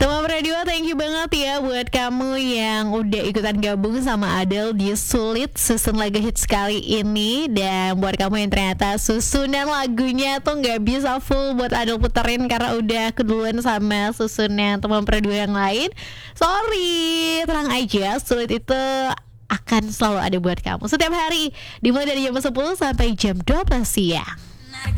Teman Radio, thank you banget ya buat kamu yang udah ikutan gabung sama Adele di Sulit susun lagu hits kali ini. Dan buat kamu yang ternyata susunan lagunya tuh gak bisa full buat Adele puterin karena udah keduluan sama susunan teman Radio yang lain, sorry, tenang aja, Sulit itu akan selalu ada buat kamu setiap hari dimulai dari jam 10 sampai jam 12 siang.